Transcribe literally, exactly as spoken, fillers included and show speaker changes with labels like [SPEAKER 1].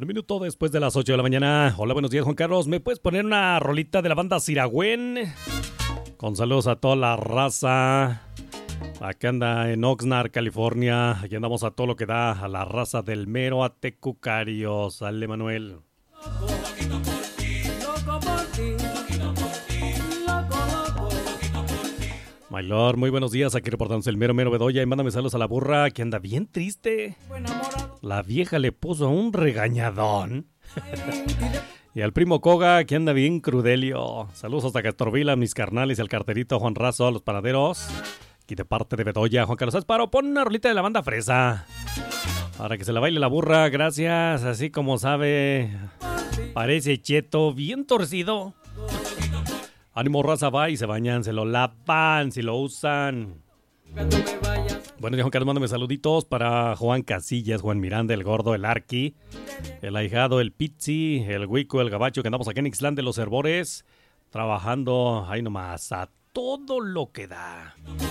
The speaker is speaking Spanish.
[SPEAKER 1] Un minuto después de las ocho de la mañana. Hola, buenos días, Juan Carlos. ¿Me puedes poner una rolita de la banda Siragüen? Con saludos a toda la raza. Acá anda en Oxnard, California. Aquí andamos a todo lo que da a la raza del mero Atecucario. Sale, Manuel. My Lord, muy buenos días. Aquí reportándose el mero mero Bedoya. Y mándame saludos a la burra que anda bien triste. La vieja le puso un regañadón. Y al primo Koga que anda bien crudelio. Saludos hasta Castorvila, mis carnales, y al carterito Juan Razo, a los panaderos. Aquí de parte de Bedoya, Juan Carlos Asparo, pon una rolita de la banda Fresa. Para que se la baile la burra, gracias. Así como sabe, parece cheto, bien torcido. Ánimo, raza, va y se bañan, se lo lavan, si lo usan. Bueno, Juan Carlos, mándame saluditos para Juan Casillas, Juan Miranda, el gordo, el Arqui, el ahijado, el Pizzi, el Huico, el Gabacho, que andamos aquí en Ixtlán de los Herbores, trabajando ahí nomás a todo lo que da.